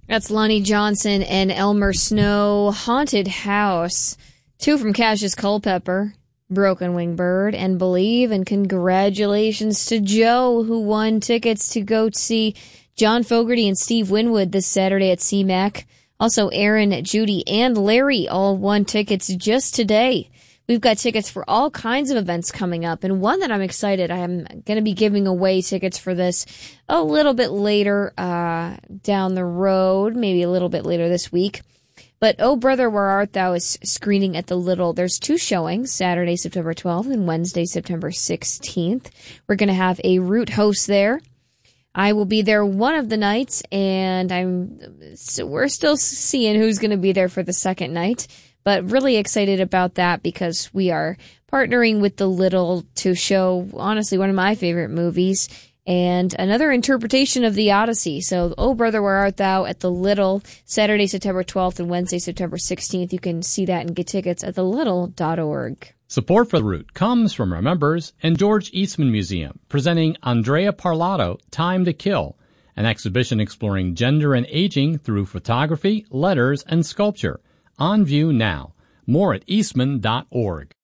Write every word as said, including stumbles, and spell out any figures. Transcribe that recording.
That's Lonnie Johnson and Elmer Snow, Haunted House. Two from Cassius Culpepper, Broken Wing Bird, and Believe. And congratulations to Joe, who won tickets to go see John Fogerty and Steve Winwood this Saturday at C MAC. Also, Aaron, Judy, and Larry all won tickets just today. We've got tickets for all kinds of events coming up, and one that I'm excited, I'm going to be giving away tickets for this a little bit later uh down the road, maybe a little bit later this week. But Oh Brother, Where Art Thou is screening at the Little. There's two showings, Saturday, September twelfth, and Wednesday, September sixteenth. We're going to have a Root host there. I will be there one of the nights, and I'm so we're still seeing who's going to be there for the second night. But really excited about that because we are partnering with The Little to show, honestly, one of my favorite movies and another interpretation of the Odyssey. So, Oh Brother, Where Art Thou at The Little, Saturday, September twelfth and Wednesday, September sixteenth. You can see that and get tickets at the little dot org. Support for The Root comes from our members and George Eastman Museum, presenting Andrea Parlato, Time to Kill, an exhibition exploring gender and aging through photography, letters, and sculpture. On view now. More at eastman dot org.